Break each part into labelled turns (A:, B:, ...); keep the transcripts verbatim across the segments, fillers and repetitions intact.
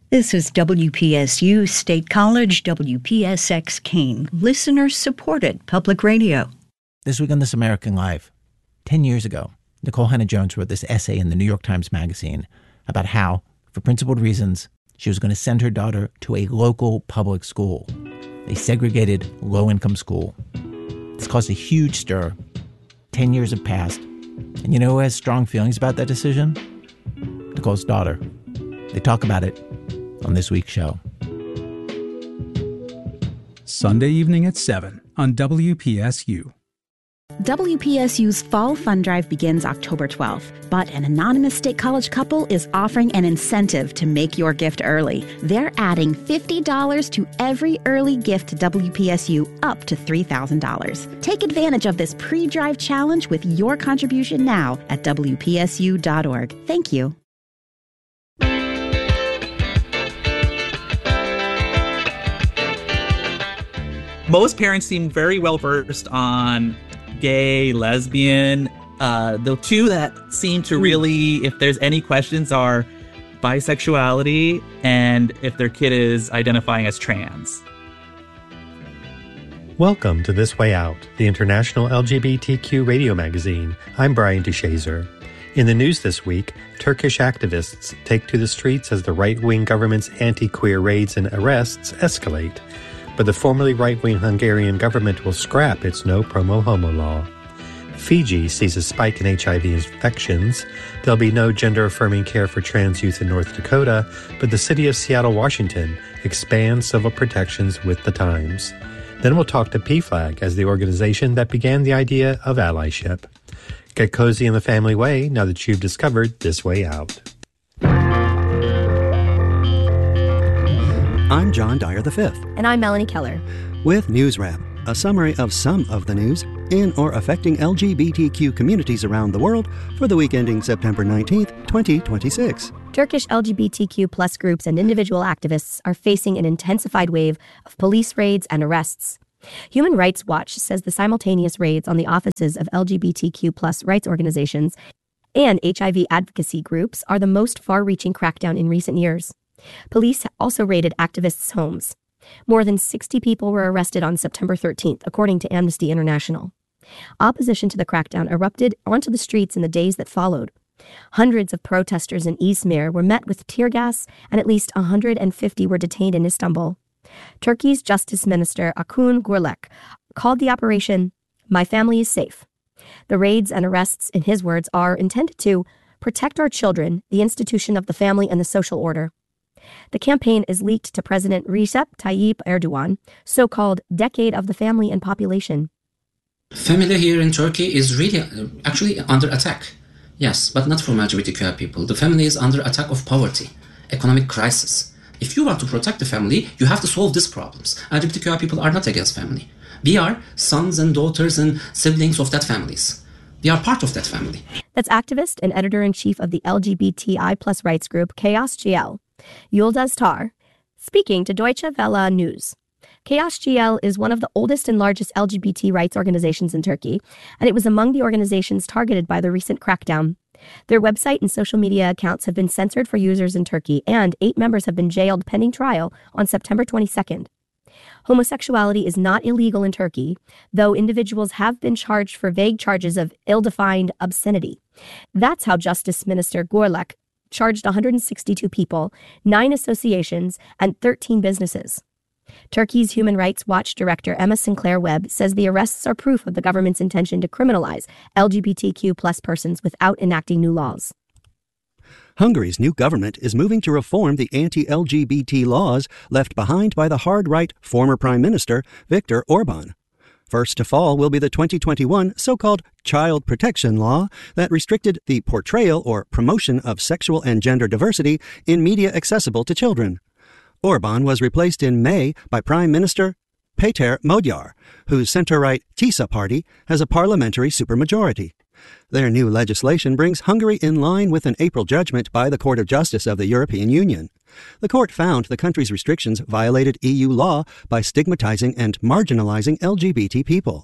A: This is W P S U State College, W P S X Keene, listener-supported public radio.
B: This week on This American Life, ten years ago, Nikole Hannah-Jones wrote this essay in the New York Times Magazine about how, for principled reasons, she was going to send her daughter to a local public school, a segregated, low-income school. This caused a huge stir. Ten years have passed. And you know who has strong feelings about that decision? Nikole's daughter. They talk about it on this week's show.
C: Sunday evening at seven on W P S U.
D: W P S U's Fall Fund Drive begins October twelfth, but an anonymous State College couple is offering an incentive to make your gift early. They're adding fifty dollars to every early gift to W P S U up to three thousand dollars. Take advantage of this pre-drive challenge with your contribution now at W P S U dot org. Thank you.
E: Most parents seem very well versed on gay, lesbian. Uh, the two that seem to really, if there's any questions, are bisexuality and if their kid is identifying as trans.
F: Welcome to This Way Out, the international L G B T Q radio magazine. I'm Brian DeShazer. In the news this week, Turkish activists take to the streets as the right-wing government's anti-queer raids and arrests escalate. But the formerly right-wing Hungarian government will scrap its no promo homo law. Fiji sees a spike in H I V infections. There'll be no gender-affirming care for trans youth in North Dakota, but the city of Seattle, Washington expands civil protections with the times. Then we'll talk to P FLAG as the organization that began the idea of allyship. Get cozy in the family way now that you've discovered This Way Out.
G: I'm John Dyer the fifth.
H: And I'm Melanie Keller.
G: With News Wrap, a summary of some of the news in or affecting L G B T Q communities around the world for the week ending September nineteenth, twenty twenty-six.
H: Turkish L G B T Q plus groups and individual activists are facing an intensified wave of police raids and arrests. Human Rights Watch says the simultaneous raids on the offices of L G B T Q plus rights organizations and H I V advocacy groups are the most far-reaching crackdown in recent years. Police also raided activists' homes. More than sixty people were arrested on September thirteenth, according to Amnesty International. Opposition to the crackdown erupted onto the streets in the days that followed. Hundreds of protesters in Izmir were met with tear gas, and at least one hundred fifty were detained in Istanbul. Turkey's Justice Minister Akun Gürlek called the operation, "My family is safe." The raids and arrests, in his words, are intended to protect our children, the institution of the family, and the social order. The campaign is leaked to President Recep Tayyip Erdogan, so-called Decade of the Family and Population.
I: Family here in Turkey is really uh, actually under attack. Yes, but not from L G B T Q people. The family is under attack of poverty, economic crisis. If you want to protect the family, you have to solve these problems. L G B T Q people are not against family. We are sons and daughters and siblings of that families. We are part of that family.
H: That's activist and editor-in-chief of the L G B T I plus rights group Chaos G L, Yıldız Tar, speaking to Deutsche Welle News. Chaos G L is one of the oldest and largest L G B T rights organizations in Turkey, and it was among the organizations targeted by the recent crackdown. Their website and social media accounts have been censored for users in Turkey, and eight members have been jailed pending trial on September twenty-second. Homosexuality is not illegal in Turkey, though individuals have been charged for vague charges of ill-defined obscenity. That's how Justice Minister Gürlek charged one hundred sixty-two people, nine associations, and thirteen businesses. Turkey's Human Rights Watch director Emma Sinclair Webb says the arrests are proof of the government's intention to criminalize L G B T Q plus persons without enacting new laws.
G: Hungary's new government is moving to reform the anti-L G B T laws left behind by the hard-right former Prime Minister Viktor Orban. First to fall will be the twenty twenty-one so-called Child Protection Law that restricted the portrayal or promotion of sexual and gender diversity in media accessible to children. Orban was replaced in May by Prime Minister Péter Magyar, whose center-right TISA party has a parliamentary supermajority. Their new legislation brings Hungary in line with an April judgment by the Court of Justice of the European Union. The court found the country's restrictions violated E U law by stigmatizing and marginalizing L G B T people.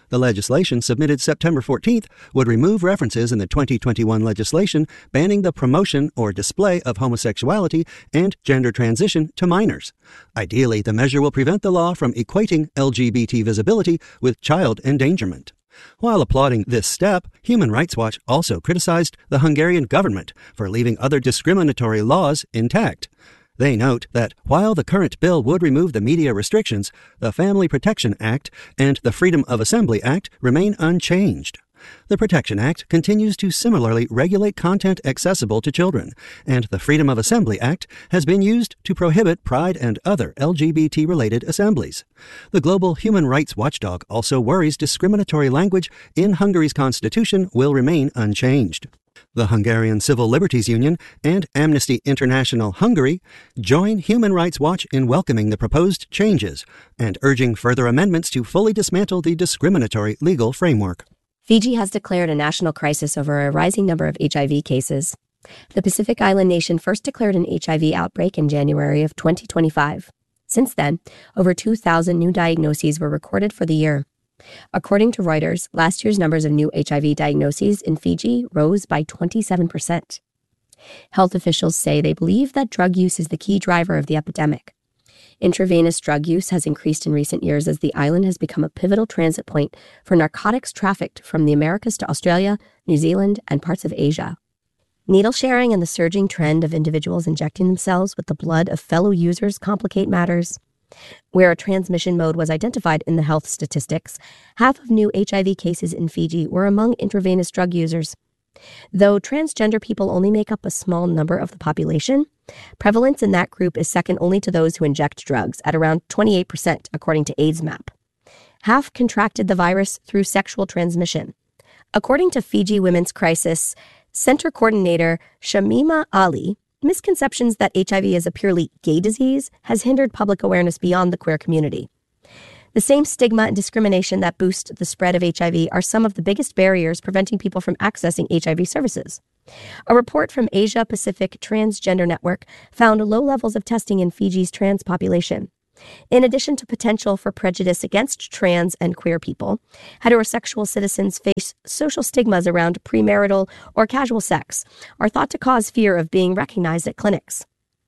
G: The legislation submitted September fourteenth would remove references in the twenty twenty-one legislation banning the promotion or display of homosexuality and gender transition to minors. Ideally, the measure will prevent the law from equating L G B T visibility with child endangerment. While applauding this step, Human Rights Watch also criticized the Hungarian government for leaving other discriminatory laws intact. They note that while the current bill would remove the media restrictions, the Family Protection Act and the Freedom of Assembly Act remain unchanged. The Protection Act continues to similarly regulate content accessible to children, and the Freedom of Assembly Act has been used to prohibit Pride and other L G B T-related assemblies. The global human rights watchdog also worries discriminatory language in Hungary's constitution will remain unchanged. The Hungarian Civil Liberties Union and Amnesty International Hungary join Human Rights Watch in welcoming the proposed changes and urging further amendments to fully dismantle the discriminatory legal framework.
H: Fiji has declared a national crisis over a rising number of H I V cases. The Pacific Island nation first declared an H I V outbreak in January of twenty twenty-five. Since then, over two thousand new diagnoses were recorded for the year. According to Reuters, last year's numbers of new H I V diagnoses in Fiji rose by twenty-seven percent. Health officials say they believe that drug use is the key driver of the epidemic. Intravenous drug use has increased in recent years as the island has become a pivotal transit point for narcotics trafficked from the Americas to Australia, New Zealand, and parts of Asia. Needle sharing and the surging trend of individuals injecting themselves with the blood of fellow users complicate matters. Where a transmission mode was identified in the health statistics, half of new H I V cases in Fiji were among intravenous drug users. Though transgender people only make up a small number of the population, prevalence in that group is second only to those who inject drugs, at around twenty-eight percent, according to AIDSmap. Half contracted the virus through sexual transmission. According to Fiji Women's Crisis Center Coordinator Shamima Ali, misconceptions that H I V is a purely gay disease has hindered public awareness beyond the queer community. The same stigma and discrimination that boost the spread of H I V are some of the biggest barriers preventing people from accessing H I V services. A report from Asia Pacific Transgender Network found low levels of testing in Fiji's trans population. In addition to potential for prejudice against trans and queer people, heterosexual citizens face social stigmas around premarital or casual sex, are thought to cause fear of being recognized at clinics.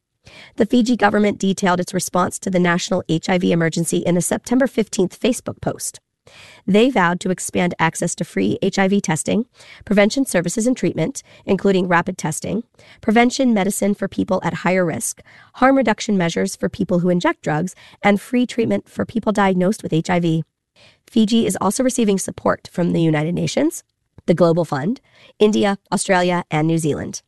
H: The Fiji government detailed its response to the national H I V emergency in a September fifteenth Facebook post. They vowed to expand access to free H I V testing, prevention services and treatment, including rapid testing, prevention medicine for people at higher risk, harm reduction measures for people who inject drugs, and free treatment for people diagnosed with H I V. Fiji is also receiving support from the United Nations, the Global Fund, India, Australia, and New Zealand.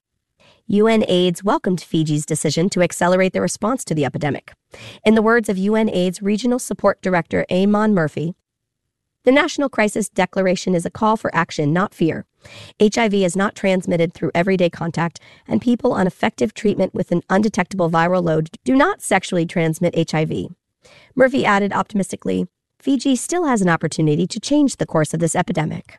H: UNAIDS welcomed Fiji's decision to accelerate the response to the epidemic. In the words of UNAIDS Regional Support Director Eamon Murphy, "The National Crisis Declaration is a call for action, not fear. H I V is not transmitted through everyday contact, and people on effective treatment with an undetectable viral load do not sexually transmit H I V." Murphy added optimistically, "Fiji still has an opportunity to change the course of this epidemic."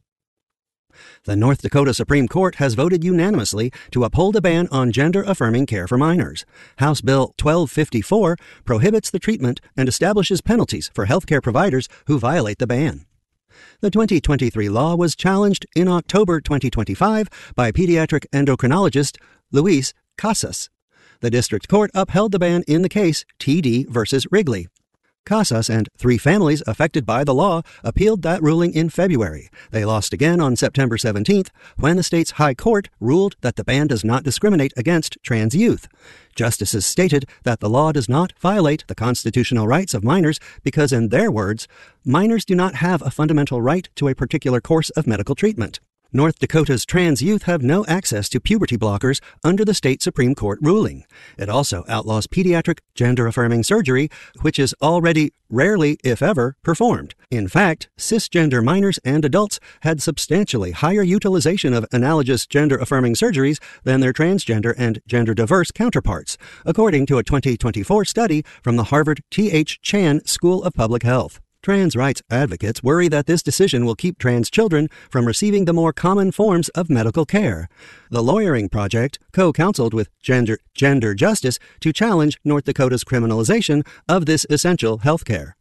G: The North Dakota Supreme Court has voted unanimously to uphold a ban on gender-affirming care for minors. House Bill twelve fifty-four prohibits the treatment and establishes penalties for healthcare providers who violate the ban. The twenty twenty-three law was challenged in October twenty twenty-five by pediatric endocrinologist Luis Casas. The district court upheld the ban in the case T D versus Wrigley. Casas and three families affected by the law appealed that ruling in February. They lost again on September seventeenth when the state's high court ruled that the ban does not discriminate against trans youth. Justices stated that the law does not violate the constitutional rights of minors because, in their words, minors do not have a fundamental right to a particular course of medical treatment. North Dakota's trans youth have no access to puberty blockers under the state Supreme Court ruling. It also outlaws pediatric gender-affirming surgery, which is already rarely, if ever, performed. In fact, cisgender minors and adults had substantially higher utilization of analogous gender-affirming surgeries than their transgender and gender-diverse counterparts, according to a twenty twenty-four study from the Harvard T H Chan School of Public Health. Trans rights advocates worry that this decision will keep trans children from receiving the more common forms of medical care. The Lawyering Project co-counseled with Gender, Gender Justice to challenge North Dakota's criminalization of this essential health care.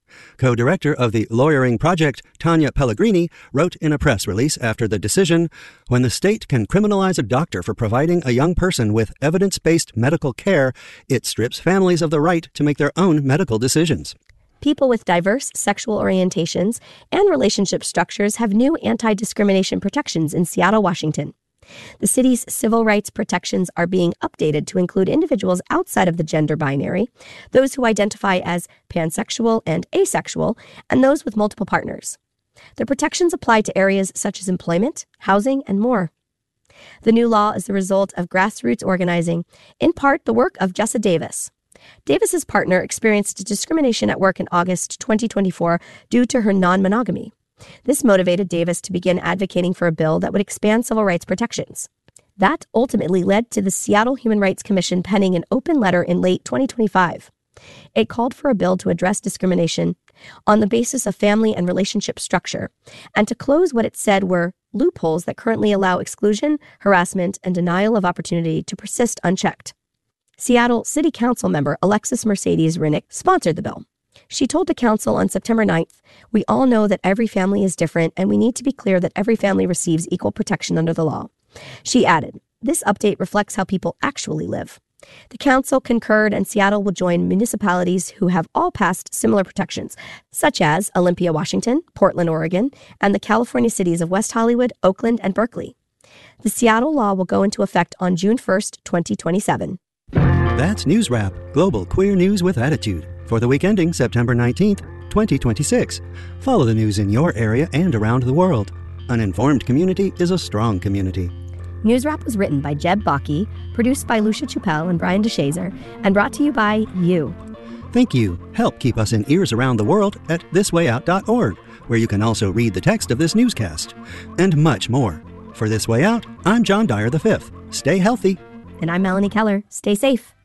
G: Co-director of the Lawyering Project, Tanya Pellegrini, wrote in a press release after the decision, "When the state can criminalize a doctor for providing a young person with evidence-based medical care, it strips families of the right to make their own medical decisions."
H: People with diverse sexual orientations and relationship structures have new anti-discrimination protections in Seattle, Washington. The city's civil rights protections are being updated to include individuals outside of the gender binary, those who identify as pansexual and asexual, and those with multiple partners. The protections apply to areas such as employment, housing, and more. The new law is the result of grassroots organizing, in part the work of Jessa Davis. Davis's partner experienced discrimination at work in August twenty twenty-four due to her non-monogamy. This motivated Davis to begin advocating for a bill that would expand civil rights protections. That ultimately led to the Seattle Human Rights Commission penning an open letter in late twenty twenty-five. It called for a bill to address discrimination on the basis of family and relationship structure, and to close what it said were loopholes that currently allow exclusion, harassment, and denial of opportunity to persist unchecked. Seattle City Council member Alexis Mercedes Rinnick sponsored the bill. She told the council on September ninth, "We all know that every family is different, and we need to be clear that every family receives equal protection under the law." She added, "This update reflects how people actually live." The council concurred, and Seattle will join municipalities who have all passed similar protections, such as Olympia, Washington, Portland, Oregon, and the California cities of West Hollywood, Oakland, and Berkeley. The Seattle law will go into effect on June first, twenty twenty-seven.
G: That's News Wrap, global queer news with attitude, for the week ending September nineteenth, twenty twenty-six. Follow the news in your area and around the world. An informed community is a strong community.
H: News Wrap was written by Jeb Bakke, produced by Lucia Chappelle and Brian DeShazer, and brought to you by you.
G: Thank you. Help keep us in ears around the world at this way out dot org, where you can also read the text of this newscast, and much more. For This Way Out, I'm John Dyer the fifth. Stay healthy.
H: And I'm Melanie Keller. Stay safe.